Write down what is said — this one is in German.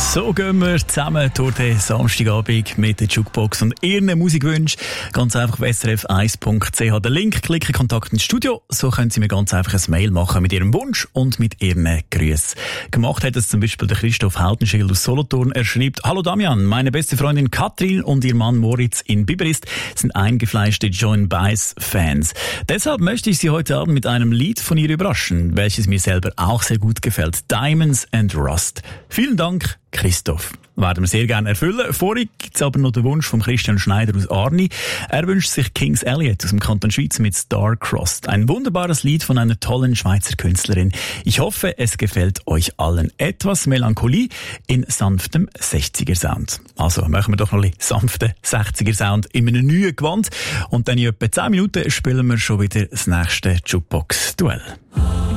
So gehen wir zusammen durch den Samstagabend mit der Jukebox und Ihren Musikwünschen. Ganz einfach auf srf1.ch den Link klicken, Kontakt ins Studio. So können Sie mir ganz einfach ein Mail machen mit Ihrem Wunsch und mit Ihren Grüßen. Gemacht hat es zum Beispiel der Christoph Heldenschild aus Solothurn. Er schreibt: Hallo Damian, meine beste Freundin Katrin und ihr Mann Moritz in Biberist sind eingefleischte Joan Baez-Fans. Deshalb möchte ich Sie heute Abend mit einem Lied von ihr überraschen, welches mir selber auch sehr gut gefällt. Diamonds and Rust. Vielen Dank, Christoph. Werden wir sehr gerne erfüllen. Vorher gibt's aber noch den Wunsch von Christian Schneider aus Arni. Er wünscht sich Kings Elliot aus dem Kanton Schweiz mit Star-Crossed. Ein wunderbares Lied von einer tollen Schweizer Künstlerin. Ich hoffe, es gefällt euch allen. Etwas Melancholie in sanftem 60er-Sound. Also machen wir doch noch ein bisschen sanften 60er-Sound in einem neuen Gewand. Und dann in etwa 10 Minuten spielen wir schon wieder das nächste Jukebox-Duell.